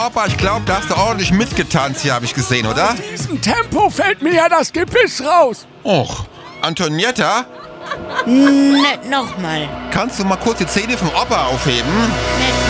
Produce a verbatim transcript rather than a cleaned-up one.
Opa, ich glaube, da hast du ordentlich mitgetanzt hier, habe ich gesehen, oder? In diesem Tempo fällt mir ja das Gebiss raus. Och, Antonietta, Nicht nochmal. kannst du mal kurz die Zähne vom Opa aufheben? Nicht